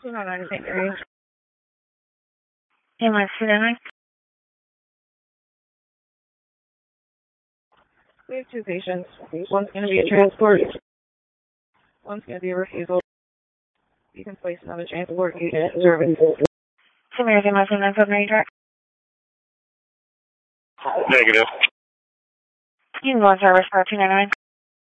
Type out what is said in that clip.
299 St. Mary's. Ambulance 299. We have two patients. One's going to be a transport. One's going to be a refusal. You can place another transport. You can reserve it. St. Mary's Ambulance 299 track. Negative. You can go on service for 299.